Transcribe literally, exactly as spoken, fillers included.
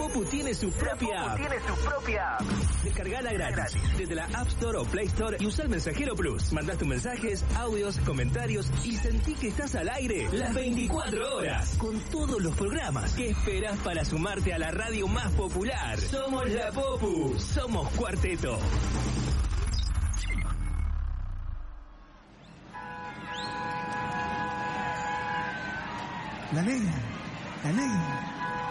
Popu tiene su propia app. tiene su propia app. Descargala gratis desde la App Store o Play Store y usa el Mensajero Plus. Mandás tus mensajes, audios, comentarios y sentí que estás al aire las veinticuatro horas con todos los programas. ¿Qué esperás para sumarte a la radio más popular? Somos la Popu, somos Cuarteto. La negra, la negra.